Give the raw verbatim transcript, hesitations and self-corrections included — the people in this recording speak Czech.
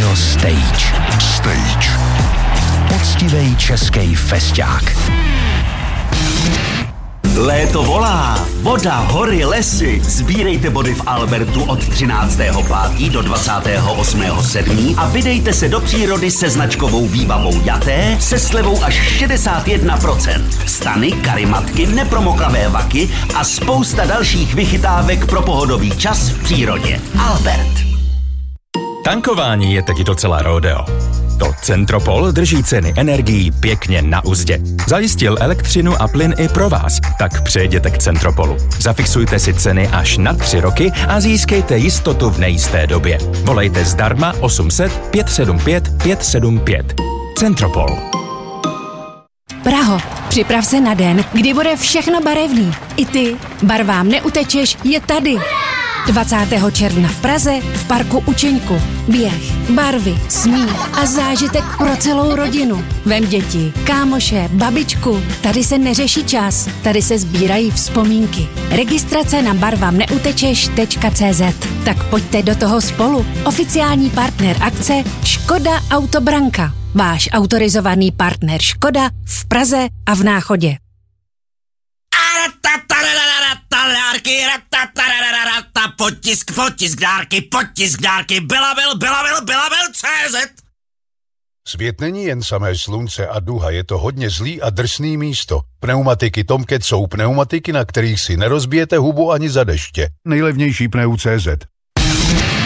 Radio Stage. Stage. Poctivej český festák. Léto volá, voda, hory, lesy. Sbírejte body v Albertu od třináctého pátého do dvacátého osmého sedmého a vydejte se do přírody se značkovou výbavou Jaté se slevou až šedesát jedna procent. Stany, karimatky, nepromoklavé vaky a spousta dalších vychytávek pro pohodový čas v přírodě. Albert. Tankování je teď docela rodeo. To Centropol drží ceny energií pěkně na uzdě. Zajistil elektřinu a plyn i pro vás, tak přejděte k Centropolu. Zafixujte si ceny až na tři roky a získejte jistotu v nejisté době. Volejte zdarma osm set pět sedm pět pět sedm pět. Centropol. Praho, připrav se na den, kdy bude všechno barevný. I ty, barvám neutečeš, je tady. dvacátého června v Praze v parku Učeňku. Běh, barvy, smích a zážitek pro celou rodinu. Vem děti, kámoše, babičku. Tady se neřeší čas, tady se sbírají vzpomínky. Registrace na barvam neutečeš tečka cé zet. Tak pojďte do toho spolu. Oficiální partner akce Škoda Autobranka. Váš autorizovaný partner Škoda v Praze a v Náchodě. Potisk, potisk dárky, potisk dárky, byla byl, byla byl, byla byl cé zet. Svět není jen samé slunce a duha, je to hodně zlý a drsný místo. Pneumatiky Tomcat jsou pneumatiky, na kterých si nerozbijete hubu ani za deště. Nejlevnější pneu tečka cé zet.